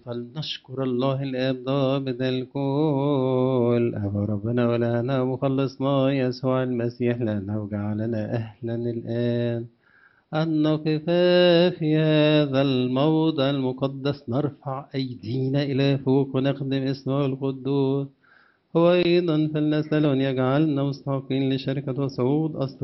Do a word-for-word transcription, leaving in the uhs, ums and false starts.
فلنشكر الله الآب ضابط الكل أبا ربنا ولنا مخلصنا يسوع المسيح لأنه جعلنا أهلا الآن أن نقف في هذا الموضع المقدس نرفع أيدينا إلى فوق ونخدم اسمه القدوس. هو أيضا فلنسأل أن يجعلنا مستحقين لشركة وصعود أصل